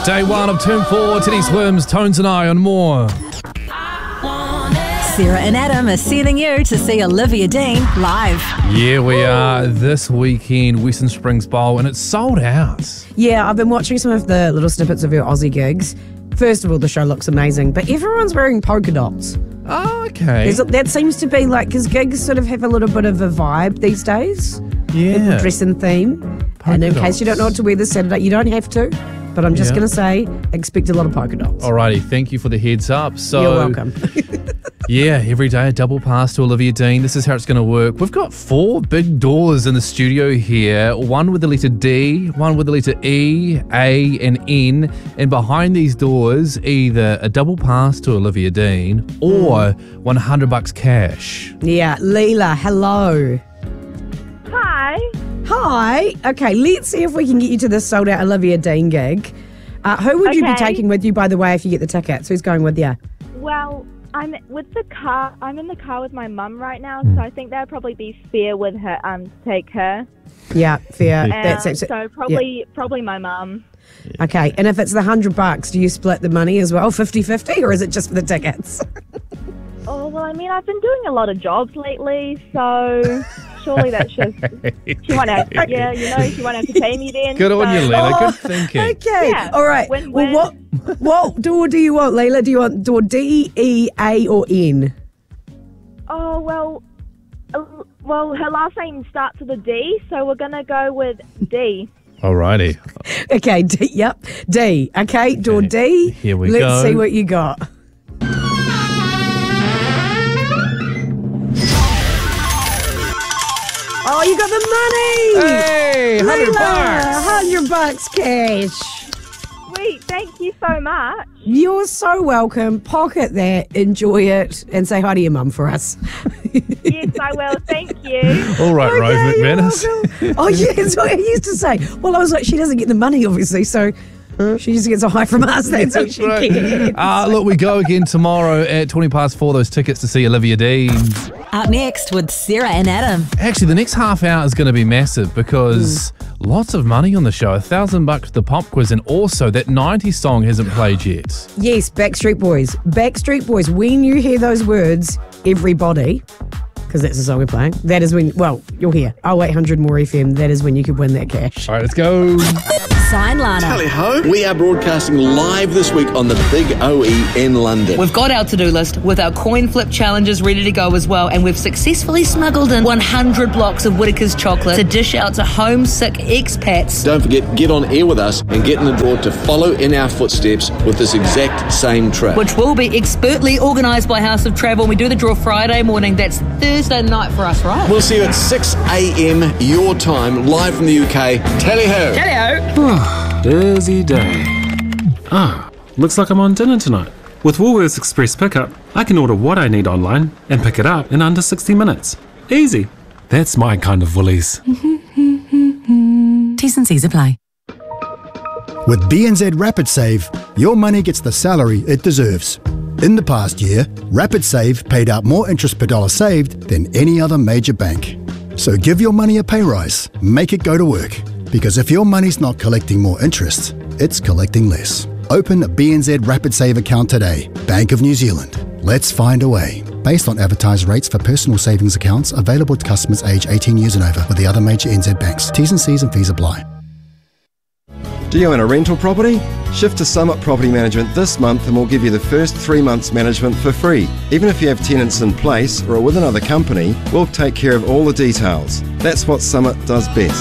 Day one of term 4, Teddy Swims, Tones and I on more. Sarah and Adam are sending you to see Olivia Dean live. Yeah, we are this weekend, Western Springs Bowl, and it's sold out. Yeah, I've been watching some of the little snippets of her Aussie gigs. First of all, the show looks amazing, but everyone's wearing polka dots. Oh, okay. That seems to be like, because gigs sort of have a little bit of a vibe these days. Yeah. People dress in theme. And in case you don't know what to wear this Saturday, you don't have to. But I'm just going to say, expect a lot of polka dots. Alrighty, thank you for the heads up. So, you're welcome. Yeah, every day a double pass to Olivia Dean. This is how it's going to work. We've got 4 big doors in the studio here. One with the letter D, one with the letter E, A and N. And behind these doors, either a double pass to Olivia Dean or $100 cash. Yeah, Leela, hello. Hi. Hi. Okay, let's see if we can get you to this sold-out Olivia Dean gig. Who would you be taking with you, by the way, if you get the tickets? Who's going with you? Well, I'm with the car. I'm in the car with my mum right now, so I think that would probably be fair with her to take her. Yeah, fair. So probably my mum. Okay, and if it's the $100, do you split the money as well, 50-50, or is it just for the tickets? Oh, well, I mean, I've been doing a lot of jobs lately, so surely that's just, she won't have, she won't have to pay me then. Good on you, Leila. Good thinking. Okay, Yeah. all right. Well, what door do you want, Leila? Do you want door D, E, A, or N? Oh, well, her last name starts with a D, so we're going to go with D. Alrighty. Okay, D, yep, D. Okay, door D. Here we go. Let's see what you got. Oh, you got the money! Hey, $100. $100 cash. Sweet, thank you so much. You're so welcome. Pocket that, enjoy it, and say hi to your mum for us. Yes, I will. Thank you. All right, Okay, Rose you're McManus. welcome. Oh, yeah, that's what I used to say. Well, I was like, she doesn't get the money, obviously, so she just gets a hi from us. That's all she gets. Look, we go again tomorrow at 4:20. Those tickets to see Olivia Dean. Up next with Sarah and Adam. Actually, the next half hour is going to be massive because lots of money on the show. $1,000 for the pop quiz, and also that 90s song hasn't played yet. Yes, Backstreet Boys. Backstreet Boys. When you hear those words, everybody, because that's the song we're playing, that is when, well, you'll hear 0800 More FM. That is when you could win that cash. All right, let's go. Sign Lana. Tally-ho. We are broadcasting live this week on the Big OE in London. We've got our to-do list with our coin flip challenges ready to go as well, and we've successfully smuggled in 100 blocks of Whittaker's chocolate to dish out to homesick expats. Don't forget, get on air with us and get in the draw to follow in our footsteps with this exact same trip. Which will be expertly organised by House of Travel. We do the draw Friday morning. That's Thursday night for us, right? We'll see you at 6 a.m. your time, live from the UK. Tally-ho. Tally-ho. Busy day. Looks like I'm on dinner tonight. With Woolworths Express Pickup, I can order what I need online and pick it up in under 60 minutes. Easy. That's my kind of Woolies. T's and C's apply. With BNZ Rapid Save, your money gets the salary it deserves. In the past year, Rapid Save paid out more interest per dollar saved than any other major bank. So give your money a pay rise. Make it go to work. Because if your money's not collecting more interest, it's collecting less. Open a BNZ Rapid Save account today. Bank of New Zealand. Let's find a way. Based on advertised rates for personal savings accounts available to customers aged 18 years and over with the other major NZ banks. T's and C's and fees apply. Do you own a rental property? Shift to Summit Property Management this month and we'll give you the first 3 months management for free. Even if you have tenants in place or are with another company, we'll take care of all the details. That's what Summit does best.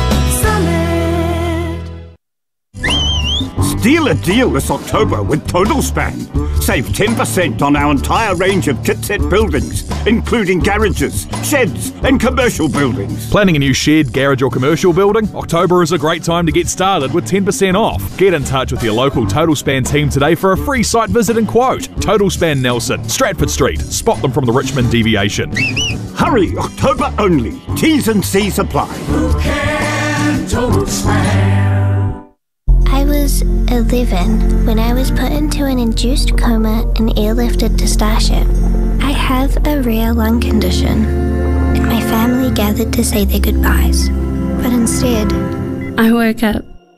Steal a deal this October with Total Span. Save 10% on our entire range of kit set buildings, including garages, sheds and commercial buildings. Planning a new shed, garage or commercial building? October is a great time to get started with 10% off. Get in touch with your local Total Span team today for a free site visit and quote. Total Span Nelson, Stratford Street. Spot them from the Richmond deviation. Hurry, October only. T's and C's apply. Who can Total Span? I was 11 when I was put into an induced coma and airlifted to Starship. I have a rare lung condition, and my family gathered to say their goodbyes. But instead, I woke up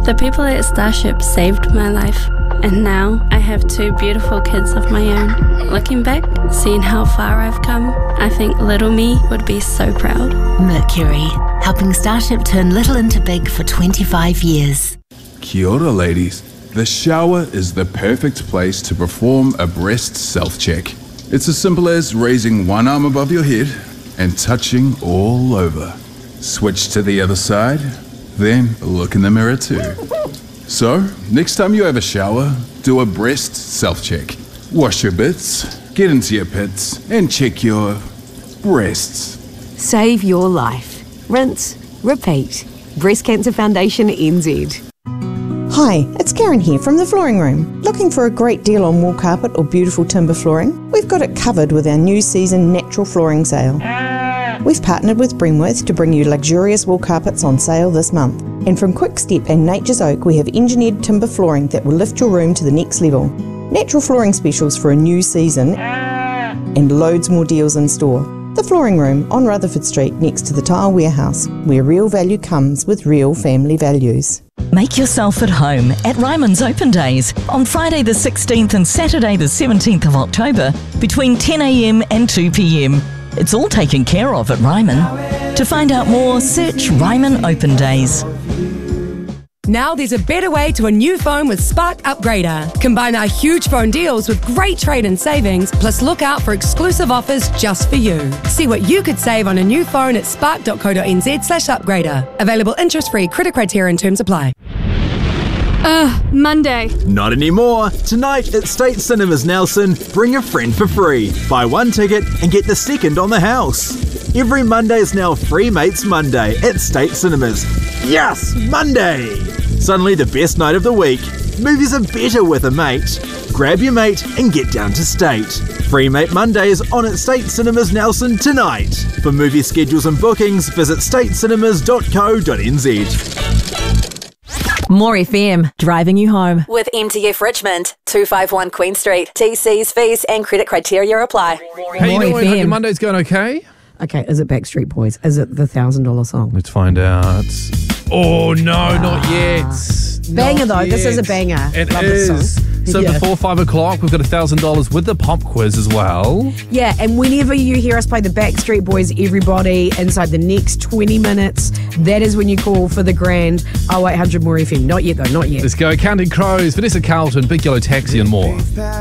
The people at Starship saved my life, and now I have 2 beautiful kids of my own. Looking back, seeing how far I've come, I think little me would be so proud. Mercury, helping Starship turn little into big for 25 years. Kia ora, ladies. The shower is the perfect place to perform a breast self-check. It's as simple as raising one arm above your head and touching all over. Switch to the other side, then look in the mirror too. So, next time you have a shower, do a breast self-check. Wash your bits, get into your pits, and check your breasts. Save your life. Rinse, repeat. Breast Cancer Foundation NZ. Hi, it's Karen here from the Flooring Room. Looking for a great deal on wall carpet or beautiful timber flooring? We've got it covered with our new season natural flooring sale. We've partnered with Bremworth to bring you luxurious wall carpets on sale this month. And from Quickstep and Nature's Oak, we have engineered timber flooring that will lift your room to the next level. Natural flooring specials for a new season and loads more deals in store. The Flooring Room on Rutherford Street next to the Tile Warehouse, where real value comes with real family values. Make yourself at home at Ryman's Open Days on Friday the 16th and Saturday the 17th of October between 10 a.m. and 2 p.m. It's all taken care of at Ryman. To find out more, search Ryman Open Days. Now there's a better way to a new phone with Spark Upgrader. Combine our huge phone deals with great trade-in savings, plus look out for exclusive offers just for you. See what you could save on a new phone at spark.co.nz/upgrader. Available interest-free, credit criteria and terms apply. Monday. Not anymore. Tonight at State Cinemas Nelson, bring a friend for free. Buy one ticket and get the second on the house. Every Monday is now Free Mates Monday at State Cinemas. Yes, Monday! Suddenly the best night of the week. Movies are better with a mate. Grab your mate and get down to State. Free Mate Monday is on at State Cinemas Nelson tonight. For movie schedules and bookings, visit statecinemas.co.nz. More FM, driving you home. With MTF Richmond, 251 Queen Street. TCs, fees and credit criteria apply. How you doing? Hope your Monday's going okay? Okay, is it Backstreet Boys? Is it the $1,000 song? Let's find out. Oh, no, not yet. Banger, Not though. This is a yet. banger. It Love this is. song. So Yeah. before 5 o'clock, we've got $1,000 with the pop quiz as well. Yeah, and whenever you hear us play the Backstreet Boys, everybody, inside the next 20 minutes, that is when you call for the grand 0800 More FM. Not yet, though, not yet. Let's go. Counting Crows, Vanessa Carlton, Big Yellow Taxi and more.